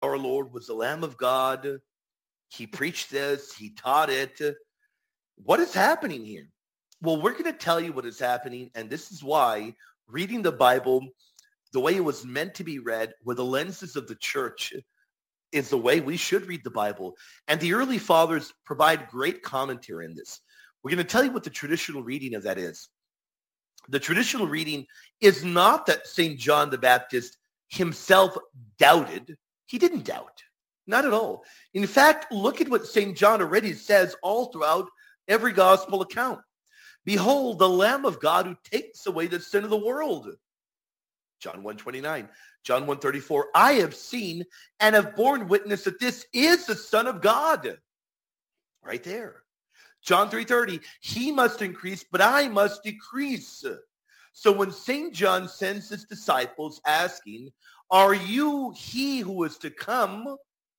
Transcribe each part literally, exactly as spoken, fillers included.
our Lord was the Lamb of God. He preached this. He taught it. What is happening here? Well, we're going to tell you what is happening, and this is why reading the Bible the way it was meant to be read, with the lenses of the church, is the way we should read the Bible. And the early fathers provide great commentary in this. We're going to tell you what the traditional reading of that is. The traditional reading is not that Saint John the Baptist himself doubted. He didn't doubt. Not at all. In fact, look at what Saint John already says all throughout every gospel account. Behold, the Lamb of God who takes away the sin of the world. John one twenty-nine, John one thirty-four, I have seen and have borne witness that this is the Son of God. Right there. John three thirty, he must increase, but I must decrease. So when Saint John sends his disciples asking, are you he who is to come?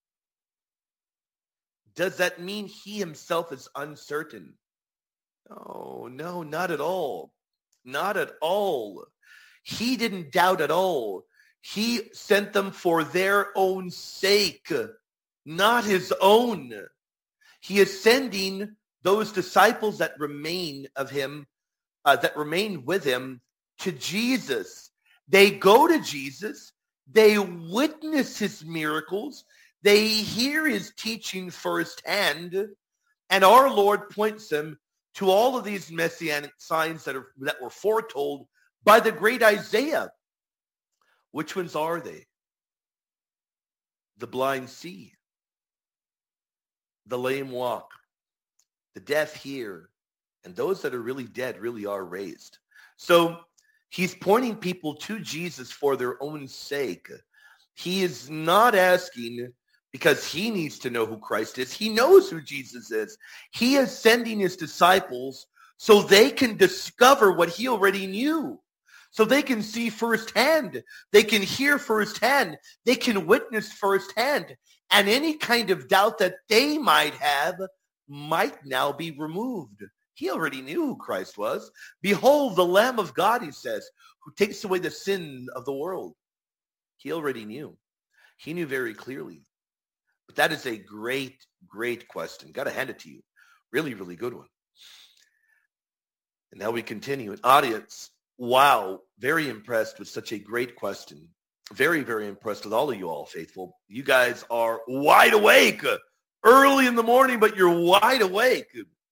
Does that mean he himself is uncertain? No, no, not at all. Not at all. He didn't doubt at all. He sent them for their own sake, not his own. He is sending those disciples that remain of him, uh, that remain with him, to Jesus. They go to Jesus. They witness his miracles. They hear his teaching firsthand. And our Lord points them to all of these messianic signs that are that were foretold by the great Isaiah. Which ones are they? The blind see, the lame walk, the deaf hear, and those that are really dead really are raised. So he's pointing people to Jesus for their own sake. He is not asking because he needs to know who Christ is. He knows who Jesus is. He is sending his disciples so they can discover what he already knew. So they can see firsthand. They can hear firsthand. They can witness firsthand. And any kind of doubt that they might have might now be removed. He already knew who Christ was. Behold, the Lamb of God, he says, who takes away the sin of the world. He already knew. He knew very clearly. But that is a great, great question. Got to hand it to you. Really, really good one. And now we continue. An audience, wow, very impressed with such a great question. Very, very impressed with all of you all, faithful. You guys are wide awake. Early in the morning, but you're wide awake.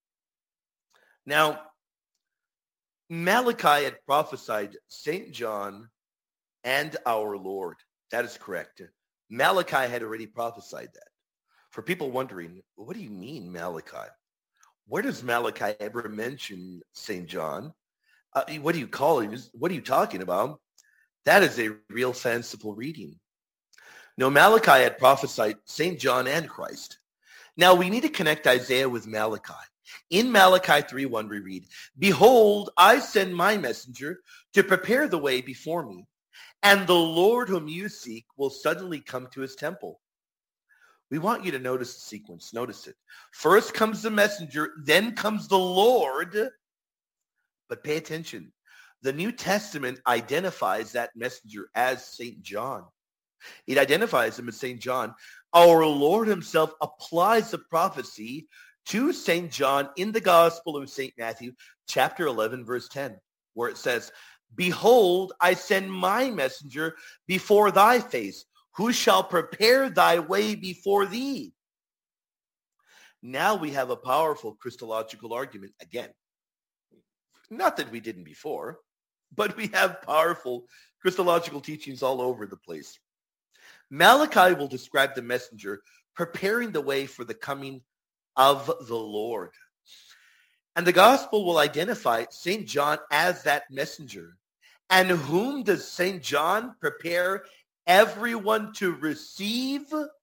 Now, Malachi had prophesied Saint John and our Lord. That is correct. Malachi had already prophesied that. For people wondering, what do you mean, Malachi? Where does Malachi ever mention Saint John? Uh, what do you call him? What are you talking about? That is a real fanciful reading. No, Malachi had prophesied Saint John and Christ. Now, we need to connect Isaiah with Malachi. In Malachi three one, we read, behold, I send my messenger to prepare the way before me, and the Lord whom you seek will suddenly come to his temple. We want you to notice the sequence. Notice it. First comes the messenger, then comes the Lord. But pay attention. The New Testament identifies that messenger as Saint John. It identifies him as Saint John. Our Lord himself applies the prophecy to Saint John in the Gospel of Saint Matthew, chapter eleven, verse ten, where it says, behold, I send my messenger before thy face, who shall prepare thy way before thee. Now we have a powerful Christological argument again. Not that we didn't before, but we have powerful Christological teachings all over the place. Malachi will describe the messenger preparing the way for the coming of the Lord. And the gospel will identify Saint John as that messenger. And whom does Saint John prepare everyone to receive?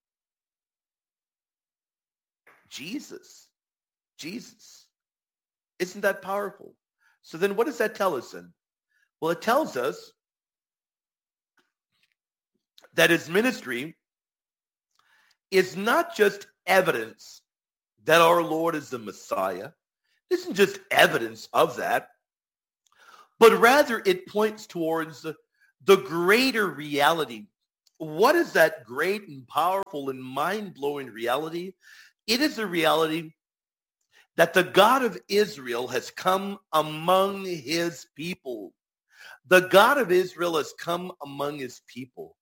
Jesus. Jesus. Isn't that powerful? So then what does that tell us then? Well, it tells us that his ministry is not just evidence that our Lord is the Messiah. It isn't just evidence of that, but rather it points towards the greater reality what is that great and powerful and mind-blowing reality? It is a reality that the God of Israel has come among his people. The God of Israel has come among his people.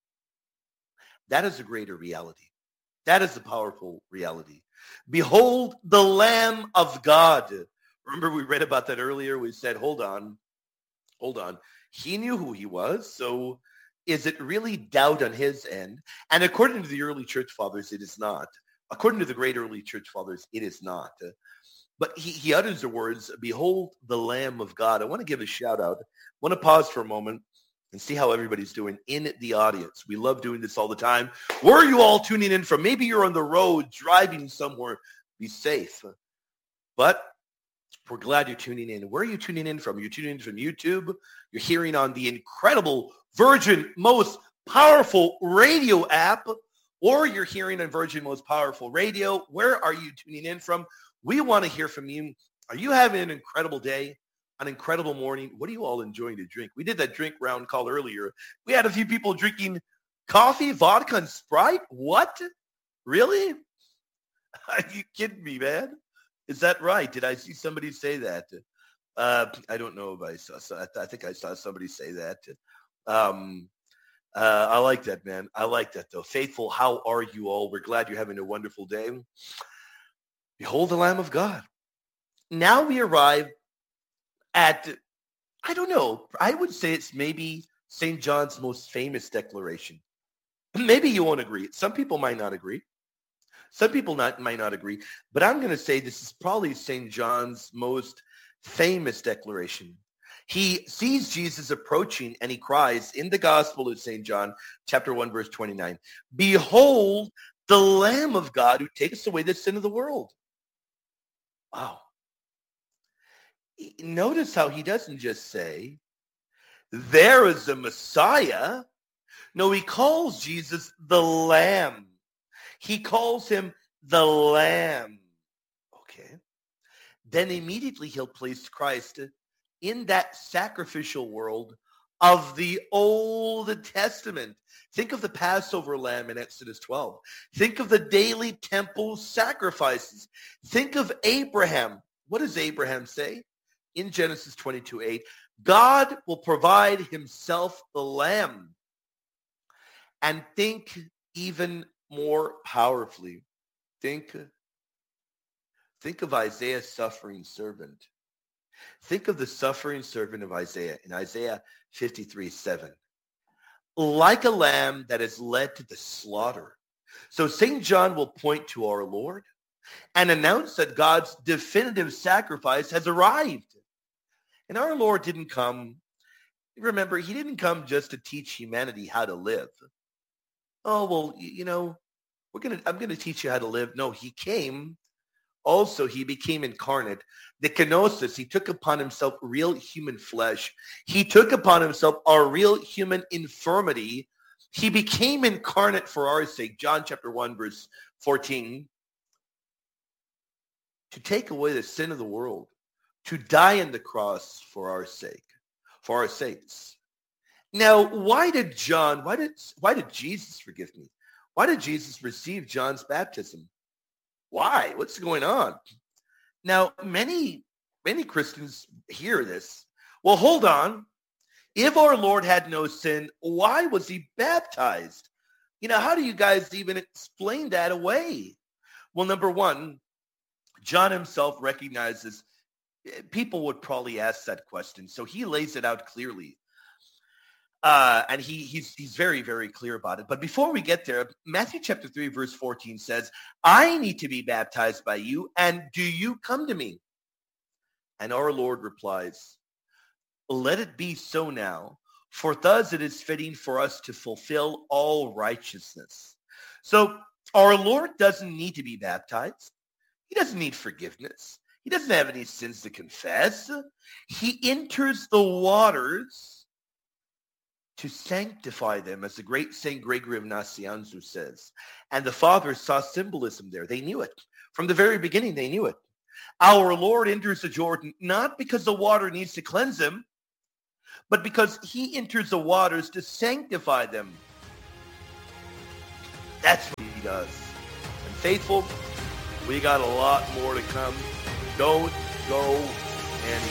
That is a greater reality. That is a powerful reality. Behold the Lamb of God. Remember we read about that earlier. We said, hold on, hold on. He knew who he was. So is it really doubt on his end? And according to the early church fathers, it is not. According to the great early church fathers, it is not. But he, he utters the words, behold the Lamb of God. I want to give a shout out. I want to pause for a moment and see how everybody's doing in the audience. We love doing this all the time. Where are you all tuning in from? Maybe you're on the road driving somewhere. Be safe. But we're glad you're tuning in. Where are you tuning in from? You're tuning in from YouTube. You're hearing on the incredible Virgin Most Powerful Radio app, or you're hearing on Virgin Most Powerful Radio. Where are you tuning in from? We want to hear from you. Are you having an incredible day, an incredible morning? What are you all enjoying to drink? We did that drink round call earlier. We had a few people drinking coffee, vodka, and Sprite. What? Really? Are you kidding me, man? Is that right? Did I see somebody say that? Uh, I don't know if I saw. I think I saw somebody say that. Um, uh, I like that, man. I like that, though. Faithful, how are you all? We're glad you're having a wonderful day. Behold the Lamb of God. Now we arrive at, I don't know, I would say it's maybe Saint John's most famous declaration. Maybe you won't agree. Some people might not agree. Some people not, might not agree. But I'm going to say this is probably Saint John's most famous declaration. He sees Jesus approaching and he cries in the Gospel of Saint John, chapter one, verse twenty-nine, behold the Lamb of God who takes away the sin of the world. Wow. Notice how he doesn't just say, there is the Messiah. No, he calls Jesus the Lamb. He calls him the Lamb. Okay. Then immediately he'll place Christ in that sacrificial world of the Old Testament. Think of the Passover lamb in Exodus twelve. Think of the daily temple sacrifices. Think of Abraham. What does Abraham say? In Genesis twenty-two eight, God will provide himself the lamb. And think even more powerfully. Think, think of Isaiah's suffering servant. Think of the suffering servant of Isaiah in Isaiah fifty-three seven. Like a lamb that is led to the slaughter. So Saint John will point to our Lord and announce that God's definitive sacrifice has arrived. And our Lord didn't come, remember, he didn't come just to teach humanity how to live. Oh, well, you know, we're gonna, I'm going to teach you how to live. No, he came. Also, he became incarnate. The kenosis, he took upon himself real human flesh. He took upon himself our real human infirmity. He became incarnate for our sake. John chapter one, verse fourteen. To take away the sin of the world. To die on the cross for our sake. For our sakes. Now, why did John, why did, why did Jesus, forgive me, why did Jesus receive John's baptism? Why? What's going on? Now, many, many Christians hear this. Well, hold on. If our Lord had no sin, why was he baptized? You know, how do you guys even explain that away? Well, number one, John himself recognizes people would probably ask that question. So he lays it out clearly. Uh, and he, he's, he's very, very clear about it. But before we get there, Matthew chapter three, verse fourteen says, I need to be baptized by you, and do you come to me? And our Lord replies, let it be so now, for thus it is fitting for us to fulfill all righteousness. So our Lord doesn't need to be baptized. He doesn't need forgiveness. He doesn't have any sins to confess. He enters the waters to sanctify them, as the great Saint Gregory of Nazianzus says. And the fathers saw symbolism there. They knew it. From the very beginning, they knew it. Our Lord enters the Jordan, not because the water needs to cleanse him, but because he enters the waters to sanctify them. That's what he does. And faithful, we got a lot more to come. Don't go